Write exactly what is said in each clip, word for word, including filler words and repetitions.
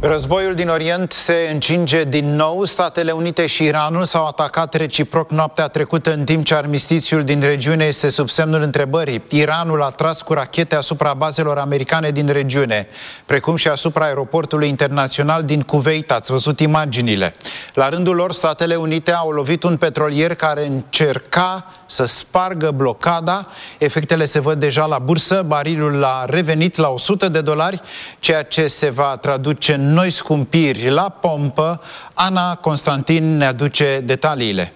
Războiul din Orient se încinge din nou. Statele Unite și Iranul s-au atacat reciproc noaptea trecută, în timp ce armistițiul din regiune este sub semnul întrebării. Iranul a tras cu rachete asupra bazelor americane din regiune, precum și asupra aeroportului internațional din Kuwait. Ați văzut imaginile. La rândul lor, Statele Unite au lovit un petrolier care încerca să spargă blocada. Efectele se văd deja la bursă. Barilul a revenit la o sută de dolari, ceea ce se va traduce în noi scumpiri la pompă. Ana Constantin ne aduce detaliile.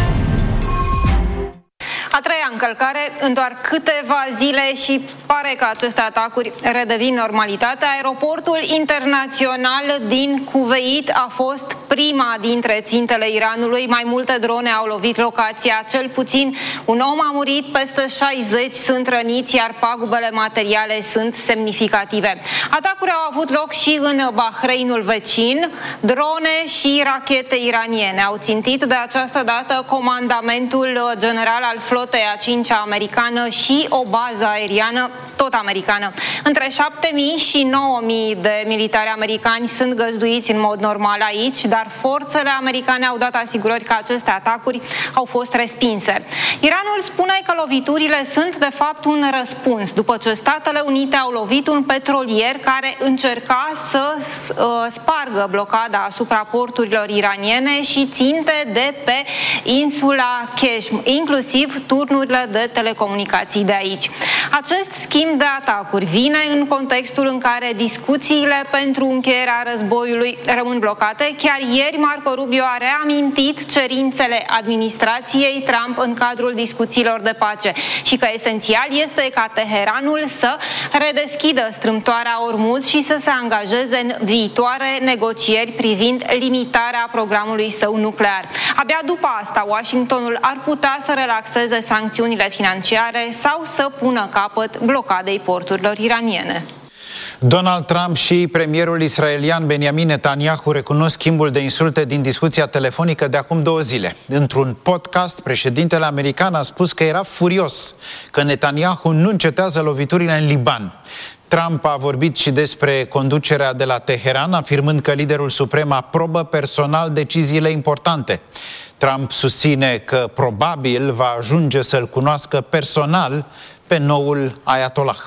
A treia încălcare în doar câteva zile și pare că aceste atacuri redevin normalitatea. Aeroportul internațional din Kuwait a fost prima dintre țintele Iranului. Mai multe drone au lovit locația. Cel puțin un om a murit, peste șaizeci sunt răniți, iar pagubele materiale sunt semnificative. Atacuri au avut loc și în Bahreinul vecin. Drone și rachete iraniene au țintit de această dată comandamentul general al flotei a cincea americană și o bază aeriană tot americană. Între șapte mii și nouă mii de militari americani sunt găzduiți în mod normal aici, dar forțele americane au dat asigurări că aceste atacuri au fost respinse. Iranul spune că loviturile sunt de fapt un răspuns după ce Statele Unite au lovit un petrolier care încerca să uh, spargă blocada asupra porturilor iraniene și ținte de pe insula Keshm, inclusiv turnurile de telecomunicații de aici. Acest schimb de atacuri vine în contextul în care discuțiile pentru încheierea războiului rămân blocate. Chiar ieri Marco Rubio a reamintit cerințele administrației Trump în cadrul discuțiilor de pace și că esențial este ca Teheranul să redeschidă strâmtoarea Ormuz și să se angajeze în viitoare negocieri privind limitarea programului său nuclear. Abia după asta, Washingtonul ar putea să relaxeze sancțiunile financiare sau să pună capăt blocadei porturilor iraniene. Donald Trump și premierul israelian Benjamin Netanyahu recunosc schimbul de insulte din discuția telefonică de acum două zile. Într-un podcast, președintele american a spus că era furios că Netanyahu nu încetează loviturile în Liban. Trump a vorbit și despre conducerea de la Teheran, afirmând că liderul suprem aprobă personal deciziile importante. Trump susține că probabil va ajunge să-l cunoască personal pe noul Ayatollah.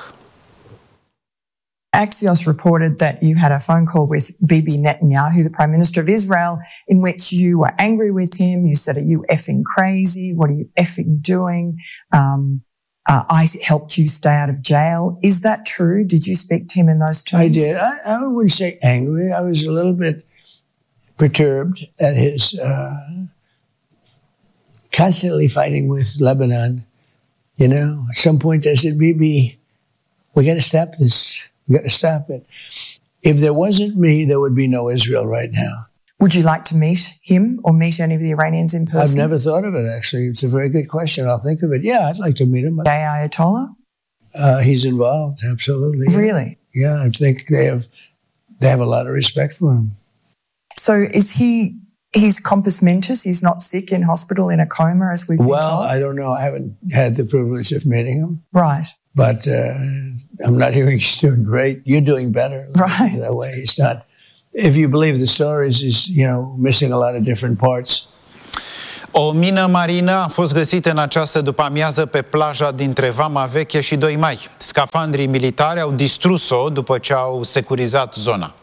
Axios reported that you had a phone call with Bibi Netanyahu, the Prime Minister of Israel, in which you were angry with him. You said, "Are you effing crazy? What are you effing doing? Um, uh, I helped you stay out of jail." Is that true? Did you speak to him in those terms? I did. I, I wouldn't say angry. I was a little bit perturbed at his uh, constantly fighting with Lebanon. You know, at some point I said, Bibi, we got to stop this. We got to stop it. If there wasn't me, there would be no Israel right now. Would you like to meet him or meet any of the Iranians in person? I've never thought of it, actually. It's a very good question. I'll think of it. Yeah, I'd like to meet him. Gay Ayatollah? Uh, he's involved, absolutely. Really? Yeah, I think they have they have a lot of respect for him. So is he, he's compos mentis, he's not sick in hospital in a coma as we've been well, told? Well, I don't know. I haven't had the privilege of meeting him. Right. But uh, I'm not hearing he's doing great. You're doing better. Right. That way he's not. If you believe the stories, he's, you know, missing a lot of different parts. O mină marină a fost găsită în această după-amiază pe plaja dintre Vama Veche și doi mai. Scafandrii militari au distrus-o după ce au securizat zona.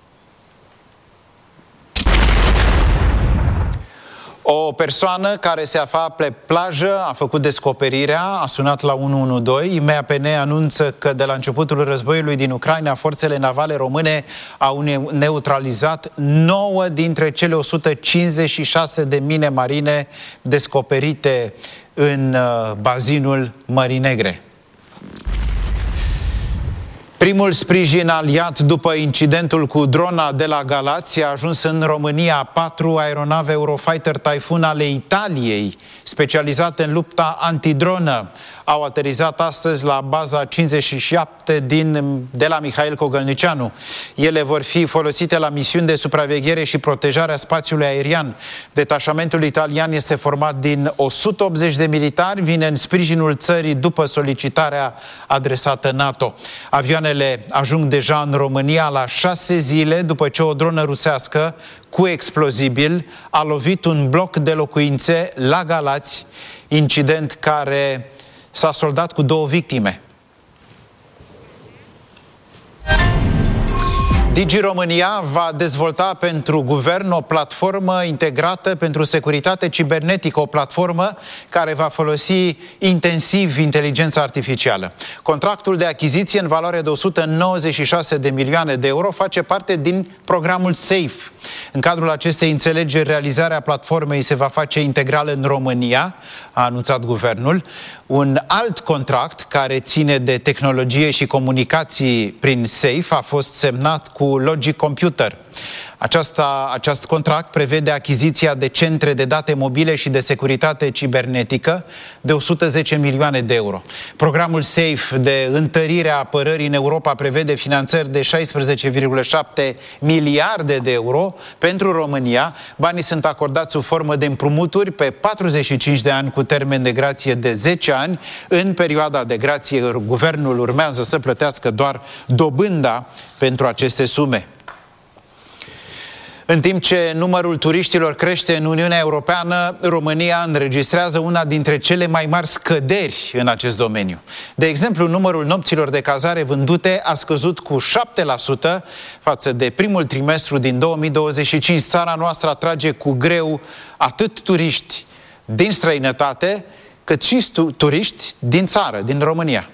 O persoană care se afla pe plajă a făcut descoperirea, a sunat la unu unu doi. I M A P N anunță că de la începutul războiului din Ucraina, forțele navale române au neutralizat nouă dintre cele o sută cincizeci și șase de mine marine descoperite în bazinul Mării Negre. Primul sprijin aliat după incidentul cu drona de la Galați a ajuns în România. Patru aeronave Eurofighter Typhoon ale Italiei, specializate în lupta antidronă, au aterizat astăzi la baza cincizeci și șapte din, de la Mihail Cogălnicianu. Ele vor fi folosite la misiuni de supraveghere și protejare a spațiului aerian. Detașamentul italian este format din o sută optzeci de militari, vine în sprijinul țării după solicitarea adresată NATO. Avioanele dronele ajung deja în România la șase zile după ce o dronă rusească cu explozibil a lovit un bloc de locuințe la Galați, incident care s-a soldat cu două victime. Digi România va dezvolta pentru guvern o platformă integrată pentru securitate cibernetică, o platformă care va folosi intensiv inteligența artificială. Contractul de achiziție în valoare de o sută nouăzeci și șase de milioane de euro face parte din programul SAFE. În cadrul acestei înțelegeri, realizarea platformei se va face integral în România, a anunțat guvernul. Un alt contract care ține de tehnologie și comunicații prin SAFE a fost semnat cu Logic Computer. Aceasta, acest contract prevede achiziția de centre de date mobile și de securitate cibernetică de o sută zece milioane de euro. Programul SAFE de întărire a apărării în Europa prevede finanțări de șaisprezece virgulă șapte miliarde de euro pentru România. Banii sunt acordați sub formă de împrumuturi pe patruzeci și cinci de ani cu termen de grație de zece ani. În perioada de grație, guvernul urmează să plătească doar dobânda pentru aceste sume. În timp ce numărul turiștilor crește în Uniunea Europeană, România înregistrează una dintre cele mai mari scăderi în acest domeniu. De exemplu, numărul nopților de cazare vândute a scăzut cu șapte la sută față de primul trimestru din două mii douăzeci și cinci. Țara noastră atrage cu greu atât turiști din străinătate, cât și turiști din țară, din România.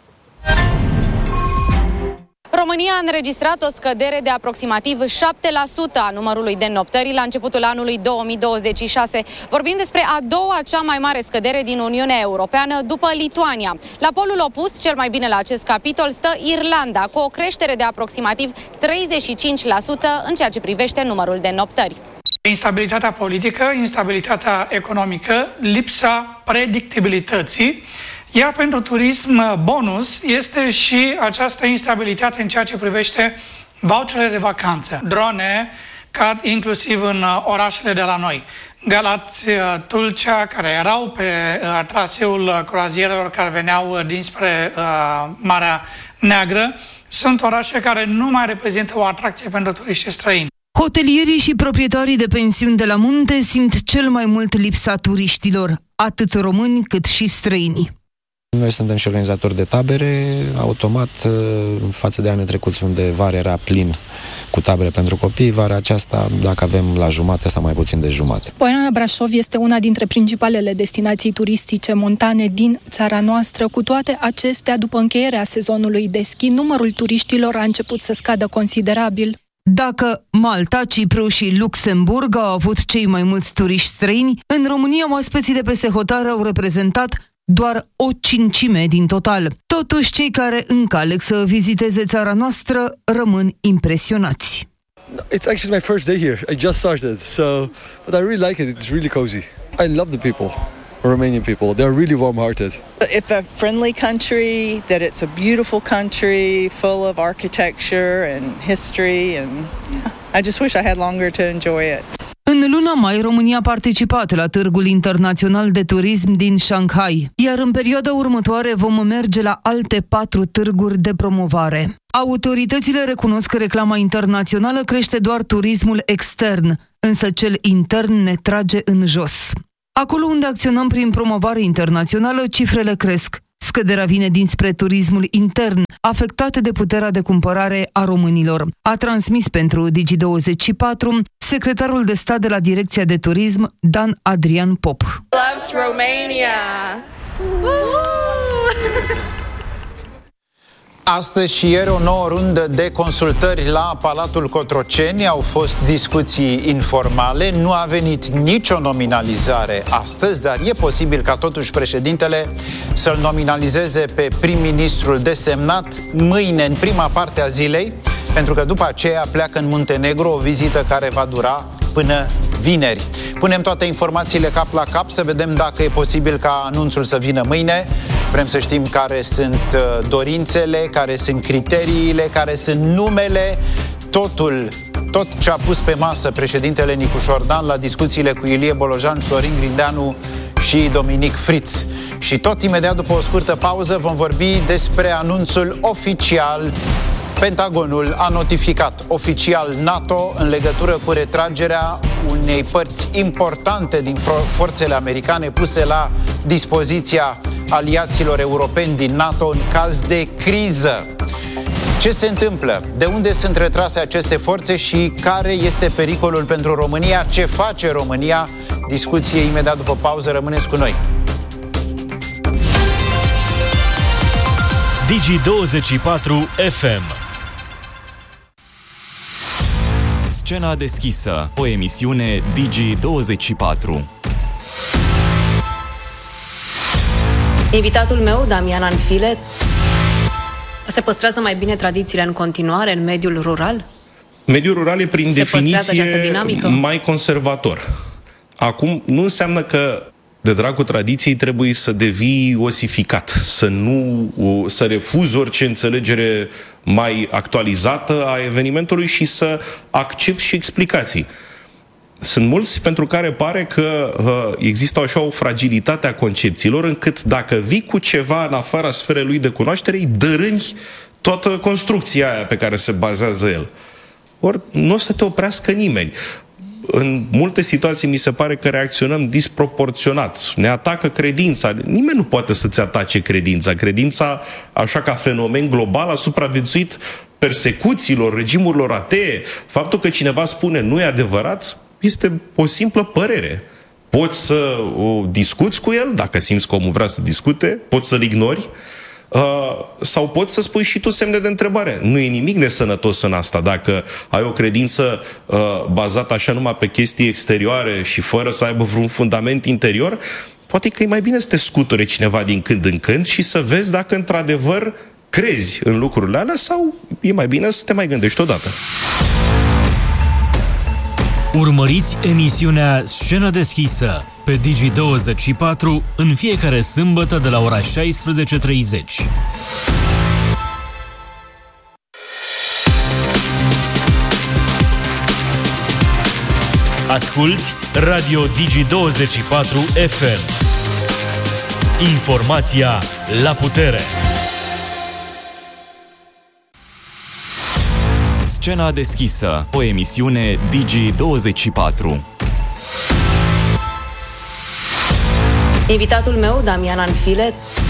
România a înregistrat o scădere de aproximativ șapte la sută a numărului de înoptări la începutul anului două mii douăzeci și șase. Vorbim despre a doua cea mai mare scădere din Uniunea Europeană după Lituania. La polul opus, cel mai bine la acest capitol, stă Irlanda, cu o creștere de aproximativ treizeci și cinci la sută în ceea ce privește numărul de înoptări. Instabilitatea politică, instabilitatea economică, lipsa predictibilității. Iar pentru turism, bonus este și această instabilitate în ceea ce privește voucherele de vacanță. Drone cad inclusiv în orașele de la noi. Galați, Tulcea, care erau pe uh, traseul croazierelor care veneau dinspre uh, Marea Neagră, sunt orașe care nu mai reprezintă o atracție pentru turiști străini. Hotelierii și proprietarii de pensiuni de la munte simt cel mai mult lipsa turiștilor, atât români cât și străini. Noi suntem și organizatori de tabere, automat, față de anii trecuți unde vara era plin cu tabere pentru copii, vara aceasta, dacă avem la jumate sau mai puțin de jumate. Poiana Brașov este una dintre principalele destinații turistice montane din țara noastră. Cu toate acestea, după încheierea sezonului de schi, numărul turiștilor a început să scadă considerabil. Dacă Malta, Cipru și Luxemburg au avut cei mai mulți turiști străini, în România oaspeții de peste hotare au reprezentat doar o cincime din total. Totuși, cei care încă aleg să viziteze țara noastră rămân impresionați. It's actually my first day here. I just started, so but I really like it. It's really cozy. I love the people. Romanian people. They're really warm-hearted. It's a friendly country, that it's a beautiful country full of architecture and history, and yeah, I just wish I had longer to enjoy it. În luna mai, România a participat la Târgul Internațional de Turism din Shanghai, iar în perioada următoare vom merge la alte patru târguri de promovare. Autoritățile recunosc că reclama internațională crește doar turismul extern, însă cel intern ne trage în jos. Acolo unde acționăm prin promovare internațională, cifrele cresc. Scăderea vine dinspre turismul intern, afectat de puterea de cumpărare a românilor. A transmis pentru Digi douăzeci și patru secretarul de stat de la Direcția de Turism, Dan Adrian Pop. Loves Romania! Astăzi și ieri o nouă rundă de consultări la Palatul Cotroceni. Au fost discuții informale, nu a venit nicio nominalizare astăzi, dar e posibil ca totuși președintele să-l nominalizeze pe prim-ministrul desemnat mâine, în prima parte a zilei, pentru că după aceea pleacă în Muntenegru, o vizită care va dura până vineri. Punem toate informațiile cap la cap să vedem dacă e posibil ca anunțul să vină mâine. Vrem să știm care sunt dorințele, care sunt criteriile, care sunt numele, totul, tot ce a pus pe masă președintele Nicu Șordan la discuțiile cu Ilie Bolojan, Florin Grindeanu și Dominic Fritz. Și tot imediat după o scurtă pauză vom vorbi despre anunțul oficial. Pentagonul a notificat oficial NATO în legătură cu retragerea unei părți importante din forțele americane puse la dispoziția aliaților europeni din NATO în caz de criză. Ce se întâmplă? De unde sunt retrase aceste forțe și care este pericolul pentru România? Ce face România? Discuție imediat după pauză. Rămâneți cu noi. Digi douăzeci și patru F M. Scena deschisă, o emisiune Digi douăzeci și patru. Invitatul meu, Damian Anfile, se păstrează mai bine tradițiile în continuare în mediul rural? Mediul rural e prin se definiție mai conservator. Acum, nu înseamnă că de dragul tradiției trebuie să devii osificat, să nu să refuzi orice înțelegere mai actualizată a evenimentului și să accepti și explicații. Sunt mulți pentru care pare că uh, există așa o fragilitate a concepțiilor, încât dacă vii cu ceva în afara sferei lui de cunoaștere, îi dărâni toată construcția aia pe care se bazează el. Ori nu o să te oprească nimeni. În multe situații mi se pare că reacționăm disproporționat. Ne atacă credința. Nimeni nu poate să-ți atace credința. Credința, așa ca fenomen global, a supraviețuit persecuțiilor, regimurilor atee. Faptul că cineva spune nu e adevărat este o simplă părere. Poți să o discuți cu el, dacă simți că omul vrea să discute, poți să-l ignori, uh, sau poți să spui și tu semne de întrebare. Nu e nimic nesănătos în asta. Dacă ai o credință uh, bazată așa numai pe chestii exterioare și fără să aibă vreun fundament interior, poate că e mai bine să te scuture cineva din când în când și să vezi dacă într-adevăr crezi în lucrurile alea sau e mai bine să te mai gândești odată. Urmăriți emisiunea Scenă deschisă pe Digi douăzeci și patru în fiecare sâmbătă de la ora șaisprezece treizeci. Asculți Radio Digi douăzeci și patru F M. Informația la putere. Scena deschisă, o emisiune Digi douăzeci și patru. Invitatul meu, Damian Anfile,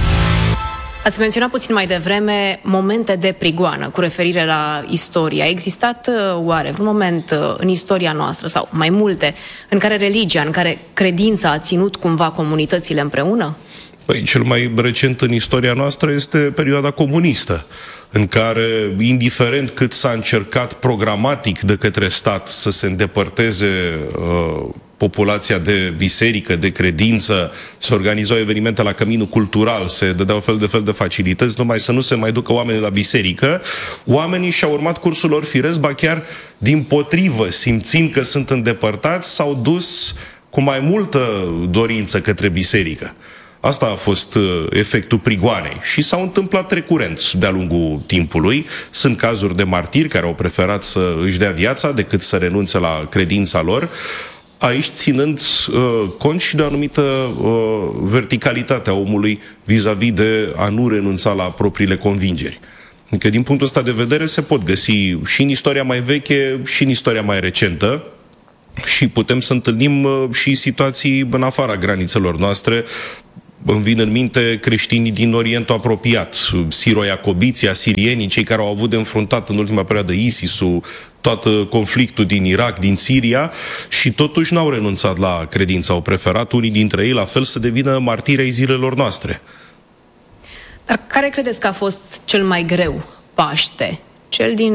ați menționat puțin mai devreme momente de prigoană cu referire la istorie. A existat oare un moment în istoria noastră, sau mai multe, în care religia, în care credința a ținut cumva comunitățile împreună? Păi, cel mai recent în istoria noastră este perioada comunistă, în care, indiferent cât s-a încercat programatic de către stat să se îndepărteze uh, populația de biserică, de credință, să organizau evenimente la căminul cultural, se dădeau fel de fel de facilități, numai să nu se mai ducă oamenii la biserică, oamenii și-au urmat cursul lor firesc, ba chiar dimpotrivă, simțind că sunt îndepărtați, s-au dus cu mai multă dorință către biserică. Asta a fost efectul prigoanei și s-au întâmplat recurent de-a lungul timpului. Sunt cazuri de martiri care au preferat să își dea viața decât să renunțe la credința lor, aici ținând uh, cont și de o anumită uh, verticalitate a omului vis-a-vis de a nu renunța la propriile convingeri. Adică, din punctul ăsta de vedere, se pot găsi și în istoria mai veche și în istoria mai recentă și putem să întâlnim uh, și situații în afara granițelor noastre. Îmi vin în minte creștinii din Orientul apropiat, siro-iacobiții, asirienii, cei care au avut de înfruntat în ultima perioadă ISIS-ul, tot conflictul din Irak, din Siria, și totuși n-au renunțat la credință. Au preferat unii dintre ei, la fel, să devină martiri ai zilelor noastre. Dar care credeți că a fost cel mai greu Paște? Cel din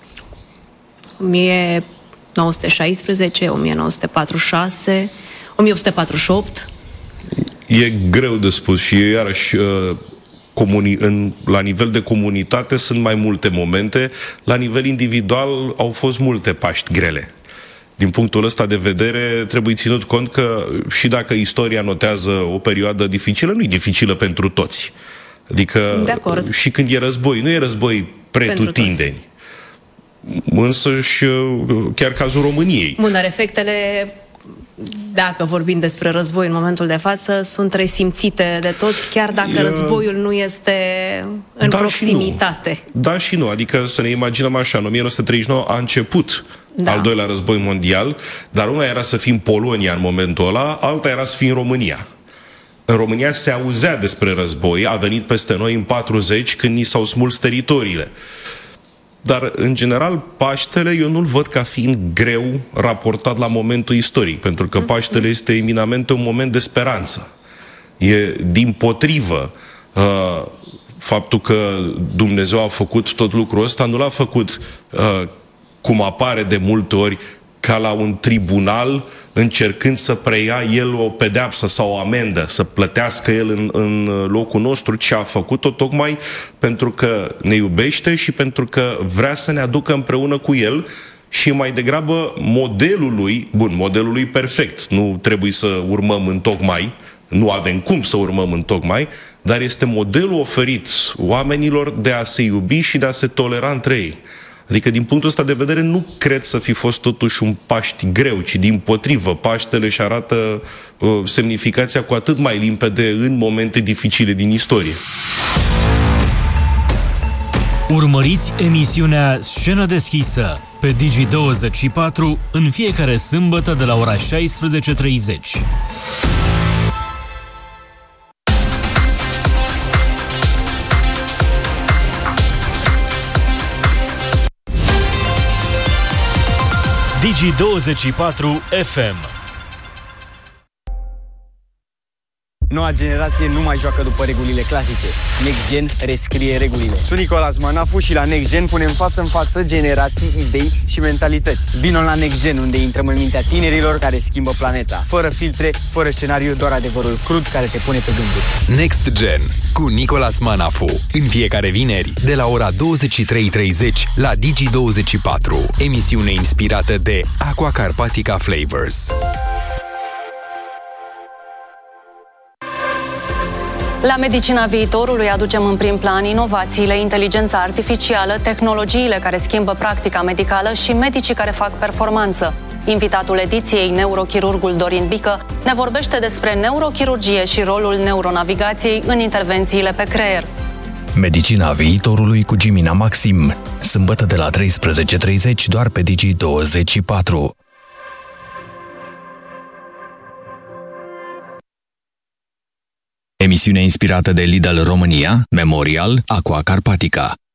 o mie nouă sute șaisprezece, o mie nouă sute patruzeci și șase, o mie opt sute patruzeci și opt? E greu de spus și iarăși comuni, în, la nivel de comunitate sunt mai multe momente, la nivel individual au fost multe Paști grele. Din punctul ăsta de vedere trebuie ținut cont că și dacă istoria notează o perioadă dificilă, nu e dificilă pentru toți. Adică și când e război, nu e război pretutindeni. Însă și chiar cazul României. Bun, dar efectele dacă vorbim despre război în momentul de față, sunt resimțite de toți, chiar dacă e... războiul nu este în da proximitate. Și da și nu, adică să ne imaginăm așa, în o mie nouă sute treizeci și nouă a început da. al doilea război mondial, dar una era să fim Polonia în momentul ăla, alta era să fim România. În România se auzea despre război, a venit peste noi în patruzeci, când ni s-au smuls teritoriile. Dar, în general, Paștele eu nu-l văd ca fiind greu raportat la momentul istoric, pentru că Paștele este eminamente un moment de speranță. E dimpotrivă uh, faptul că Dumnezeu a făcut tot lucrul ăsta, nu l-a făcut uh, cum apare de multe ori ca la un tribunal încercând să preia el o pedeapsă sau o amendă, să plătească el în, în locul nostru, ce a făcut-o tocmai pentru că ne iubește și pentru că vrea să ne aducă împreună cu el și mai degrabă modelul lui, bun, modelul lui perfect, nu trebuie să urmăm în tocmai, nu avem cum să urmăm în tocmai, dar este modelul oferit oamenilor de a se iubi și de a se tolera între ei. Adică, din punctul ăsta de vedere, nu cred să fi fost totuși un Paști greu, ci dimpotrivă, Paștele își arată uh, semnificația cu atât mai limpede în momente dificile din istorie. Urmăriți emisiunea Scenă deschisă pe Digi douăzeci și patru în fiecare sâmbătă de la ora șaisprezece treizeci. Digi douăzeci și patru F M. Noua generație nu mai joacă după regulile clasice. Next Gen rescrie regulile. Sunt Nicolas Manafu și la Next Gen punem față în față generații, idei și mentalități. Vino la Next Gen, unde intrăm în mintea tinerilor care schimbă planeta. Fără filtre, fără scenariu, doar adevărul crud care te pune pe gânduri. Next Gen cu Nicolas Manafu. În fiecare vineri, de la ora douăzeci și trei treizeci la Digi douăzeci și patru. Emisiune inspirată de Aqua Carpatica Flavors. La Medicina Viitorului aducem în prim plan inovațiile, inteligența artificială, tehnologiile care schimbă practica medicală și medicii care fac performanță. Invitatul ediției, neurochirurgul Dorin Bică, ne vorbește despre neurochirurgie și rolul neuronavigației în intervențiile pe creier. Medicina Viitorului cu Gimina Maxim, sâmbătă de la treisprezece treizeci doar pe Digi douăzeci și patru. Emisiune inspirată de Lidl România, Memorial, Aqua Carpatica.